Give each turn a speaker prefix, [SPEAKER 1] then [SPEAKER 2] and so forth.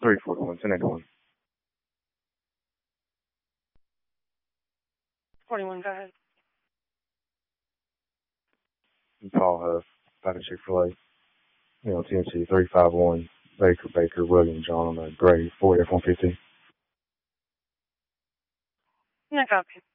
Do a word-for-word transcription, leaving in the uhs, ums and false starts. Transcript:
[SPEAKER 1] three forty-one, ten eighty-one.
[SPEAKER 2] forty-one, go ahead.
[SPEAKER 1] Paul Huff, back at Chick-fil-A. You know, T N C three five one, Baker, Baker, William, John on the gray Ford F one fifty.
[SPEAKER 2] No copy.